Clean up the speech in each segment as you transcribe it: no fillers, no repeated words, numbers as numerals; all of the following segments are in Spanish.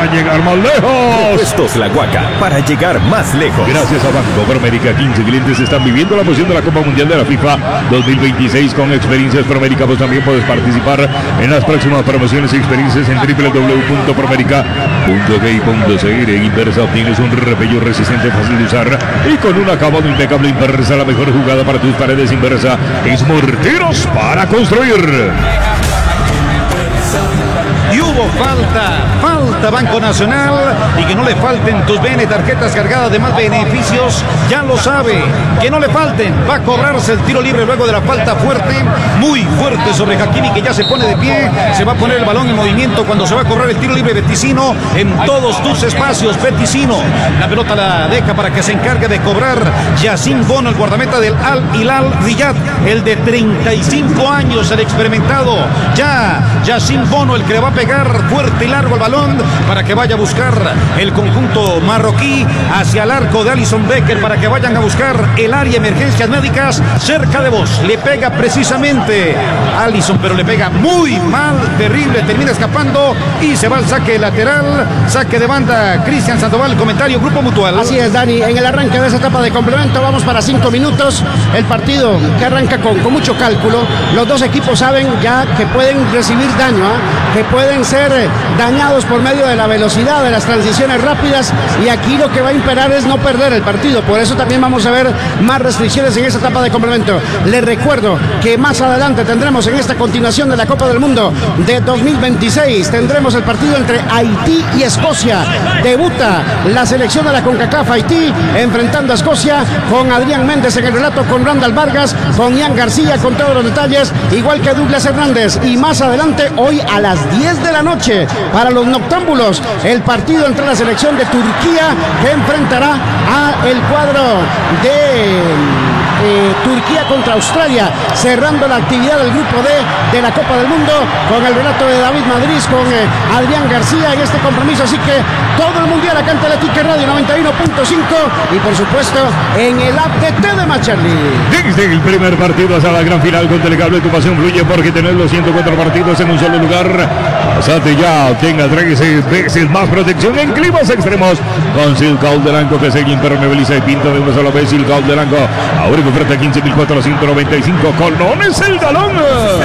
para llegar más lejos. Puestos La Huaca, para llegar más lejos. Gracias a Banco Promérica, 15 clientes están viviendo la emoción de la Copa Mundial de la FIFA 2026 con experiencias Promérica. Vos también puedes participar en las próximas promociones y experiencias en www.promerica.gay.cr. En Inversa obtienes un repello resistente, fácil de usar y con un acabado impecable. Inversa, la mejor jugada para tus paredes. Inversa es morteros para construir. Y hubo falta Banco Nacional, y que no le falten tus BN tarjetas cargadas de más beneficios, ya lo sabe, que no le falten, va a cobrarse el tiro libre luego de la falta fuerte, muy fuerte sobre Hakimi, que ya se pone de pie, se va a poner el balón en movimiento cuando se va a cobrar el tiro libre. Beticino en todos tus espacios, Beticino, la pelota la deja para que se encargue de cobrar Yacine Bono, el guardameta del Al Hilal Riyad, el de 35 años, el experimentado, ya Yacine Bono, el que le va a pegar fuerte y largo el balón para que vaya a buscar el conjunto marroquí hacia el arco de Alisson Becker, para que vayan a buscar el área emergencias médicas cerca de vos. Le pega precisamente Alisson, pero le pega muy mal, terrible, termina escapando y se va al saque lateral, saque de banda. Cristian Sandoval, comentario, Grupo Mutual. Así es, Dani, en el arranque de esa etapa de complemento vamos para 5 minutos, el partido que arranca con mucho cálculo. Los dos equipos saben ya que pueden recibir daño, que pueden ser dañados por medio de la velocidad, de las transiciones rápidas, y aquí lo que va a imperar es no perder el partido. Por eso también vamos a ver más restricciones en esta etapa de complemento. Les recuerdo que más adelante tendremos en esta continuación de la Copa del Mundo de 2026, tendremos el partido entre Haití y Escocia. Debuta la selección de la CONCACAF Haití enfrentando a Escocia, con Adrián Méndez en el relato, con Randall Vargas, con Ian García con todos los detalles, igual que Douglas Hernández. Y más adelante, hoy a las 10 de la noche, para los noctámbulos, el partido entre la selección de Turquía, que enfrentará a el cuadro de Turquía contra Australia, cerrando la actividad del grupo D de la Copa del Mundo, con el relato de David Madrid, con Adrián García en este compromiso. Así que todo el mundial acá en Teletique Radio 91.5 y por supuesto en el app de TDM Charlie. Desde el primer partido hasta la gran final con Telecable, tu pasión fluye, porque tener los 104 partidos en un solo lugar. Pasate ya, obtenga 13 veces más protección en climas extremos con Silcaol de Lanco, que se impermeabiliza y pinta de una sola vez. Silcaol de Lanco, ahora que oferta 15.495 colones el galón.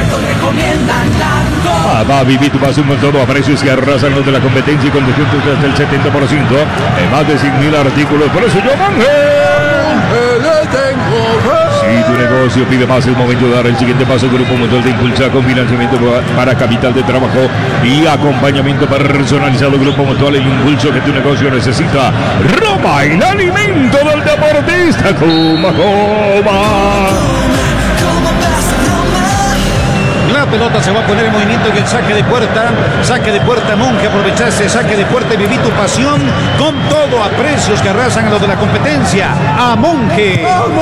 Va a vivir tu pasión con todo a precios que arrasan los de la competencia y con descuentos hasta el 70% en más de 100.000 artículos. Por eso yo, si tu negocio pide más, es momento de dar el siguiente paso. Grupo Mutual te impulsa con financiamiento para capital de trabajo y acompañamiento personalizado. Grupo Mutual, el impulso que tu negocio necesita. Roma, el alimento del deportista. Coma. La pelota se va a poner en movimiento en el saque de puerta Monge, aprovecha ese saque de puerta y viví tu pasión con todo a precios que arrasan a los de la competencia. A Monge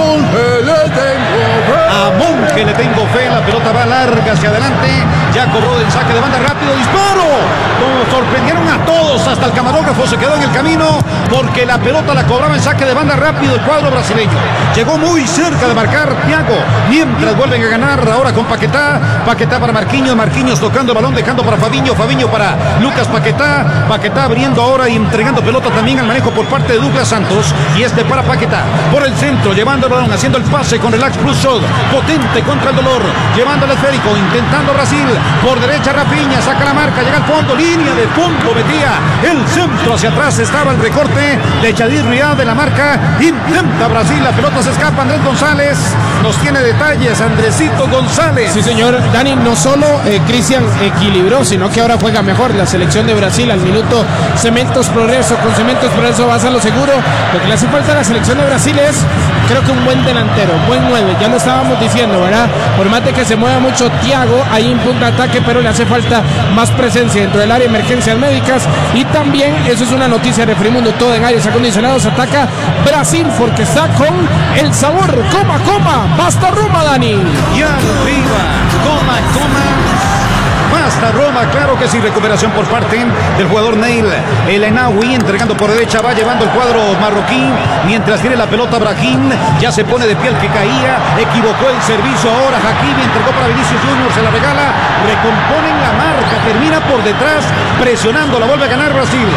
le tengo fe, la pelota va larga hacia adelante, ya cobró del saque de banda, rápido disparo, como sorprendieron a todos, hasta el camarógrafo se quedó en el camino, porque la pelota la cobraba en saque de banda rápido el cuadro brasileño, llegó muy cerca de marcar Thiago, mientras vuelven a ganar ahora con Paquetá para Marquinhos tocando el balón, dejando para Fabinho para Lucas Paquetá abriendo ahora y entregando pelota también al manejo por parte de Douglas Santos, y para Paquetá, por el centro, llevando el balón, haciendo el pase con Relax Plus Shot, potente contra el dolor, llevando el esférico, intentando Brasil, por derecha Rafinha, saca la marca, llega al fondo, línea de fondo, metía el centro hacia atrás, estaba el recorte de Chadir Riad de la marca, intenta Brasil, la pelota se escapa, Andrés González nos tiene detalles, Andresito González. Sí señor, Dani, no solo Cristian equilibró, sino que ahora juega mejor la selección de Brasil. Al minuto Cementos Progreso, con Cementos Progreso vas a lo seguro. Lo que le hace falta a la selección de Brasil es, creo que un buen delantero, buen 9, ya lo estábamos diciendo, ¿verdad? Por más de que se mueva mucho Thiago ahí en punta de ataque, pero le hace falta más presencia dentro del área de emergencias médicas. Y también, eso es una noticia de Fremundo, todo en aires acondicionados, ataca Brasil porque está con el sabor, coma, basta Roma, Dani. Y arriba, coma, basta Roma, claro que sí, recuperación por parte del jugador Neil El Enawi, entregando por derecha, va llevando el cuadro marroquí, mientras tiene la pelota Brahim, ya se pone de pie el que caía, equivocó el servicio ahora Hakimi, entregó para Vinicius Junior, se la regala, recomponen la marca, termina por detrás, presionando, la vuelve a ganar Brasil.